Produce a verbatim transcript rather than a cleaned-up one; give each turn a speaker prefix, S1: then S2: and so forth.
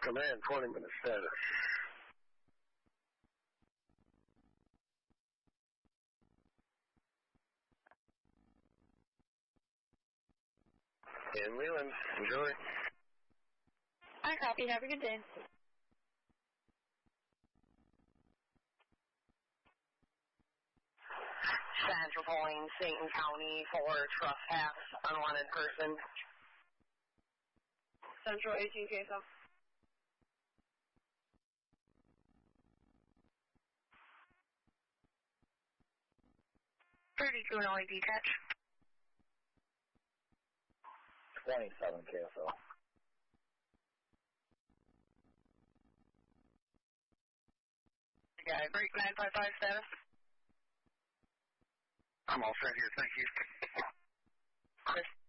S1: Command twenty minute status. In Leland, enjoy.
S2: I copy. Have a good day.
S3: Central Pulling, Stanton County for trespass, unwanted person.
S2: Central eighteen K S O.
S3: thirty-two Illinois detach.
S4: twenty-seven K S O.
S3: Okay, break nine five five status.
S1: I'm all set here, thank you.
S3: Chris.